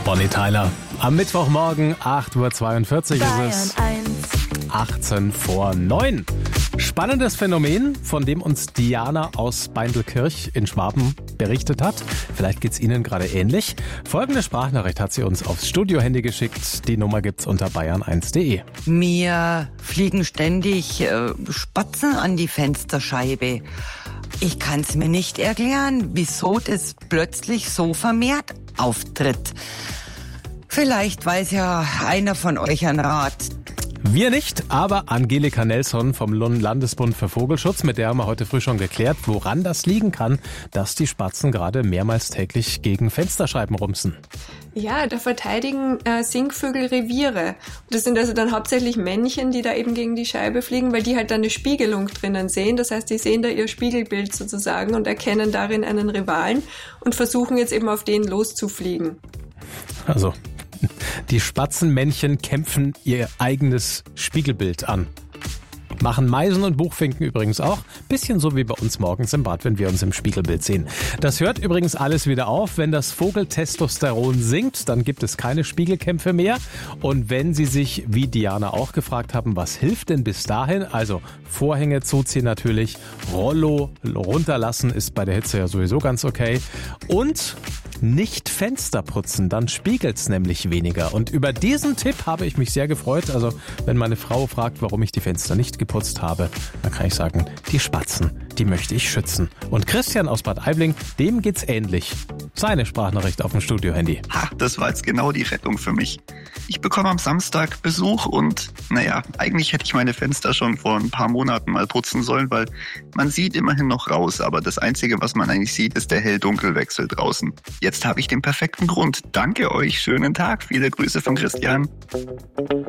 Bonnie Tyler. Am Mittwochmorgen, 8.42 Uhr ist es. 18 vor 9. Spannendes Phänomen, von dem uns Diana aus Beindelkirch in Schwaben berichtet hat. Vielleicht geht's Ihnen gerade ähnlich. Folgende Sprachnachricht hat sie uns aufs Studiohandy geschickt. Die Nummer gibt's unter bayern1.de. Mir fliegen ständig Spatzen an die Fensterscheibe. Ich kann's mir nicht erklären, wieso das plötzlich so vermehrt auftritt. Vielleicht weiß ja einer von euch einen Rat. Wir nicht, aber Angelika Nelson vom Landesbund für Vogelschutz, mit der haben wir heute früh schon geklärt, woran das liegen kann, dass die Spatzen gerade mehrmals täglich gegen Fensterscheiben rumsen. Ja, da verteidigen Singvögel Reviere. Das sind also dann hauptsächlich Männchen, die da eben gegen die Scheibe fliegen, weil die halt dann eine Spiegelung drinnen sehen. Das heißt, die sehen da ihr Spiegelbild sozusagen und erkennen darin einen Rivalen und versuchen jetzt eben auf den loszufliegen. Also, die Spatzenmännchen kämpfen ihr eigenes Spiegelbild an. Machen Meisen und Buchfinken übrigens auch. Bisschen so wie bei uns morgens im Bad, wenn wir uns im Spiegelbild sehen. Das hört übrigens alles wieder auf. Wenn das Vogeltestosteron sinkt, dann gibt es keine Spiegelkämpfe mehr. Und wenn Sie sich, wie Diana auch gefragt haben, was hilft denn bis dahin? Also Vorhänge zuziehen natürlich, Rollo runterlassen ist bei der Hitze ja sowieso ganz okay. Und nicht Fenster putzen, dann spiegelt's nämlich weniger. Und über diesen Tipp habe ich mich sehr gefreut. Also wenn meine Frau fragt, warum ich die Fenster nicht geputzt habe, dann kann ich sagen, die Spatzen, die möchte ich schützen. Und Christian aus Bad Aibling, dem geht's ähnlich. Seine Sprachnachricht auf dem Studiohandy. Ha, das war jetzt genau die Rettung für mich. Ich bekomme am Samstag Besuch und eigentlich hätte ich meine Fenster schon vor ein paar Monaten mal putzen sollen, weil man sieht immerhin noch raus, aber das Einzige, was man eigentlich sieht, ist der Hell-Dunkel-Wechsel draußen. Jetzt habe ich den perfekten Grund. Danke euch, schönen Tag, viele Grüße von Christian.